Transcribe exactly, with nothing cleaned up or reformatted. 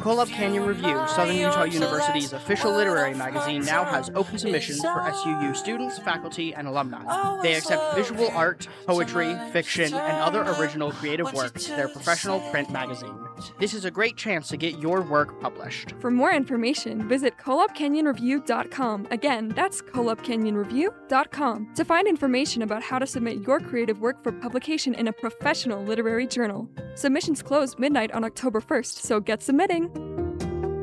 Kolob Canyon Review, Southern Utah University's official literary magazine, now has open submissions for S U U students, faculty, and alumni. They accept visual art, poetry, fiction, and other original creative work to their professional print magazine. This is a great chance to get your work published. For more information, visit kolob canyon review dot com. Again, that's kolob canyon review dot com to find information about how to submit your creative work for publication in a professional literary journal. Submissions close midnight on October first, so get submitting!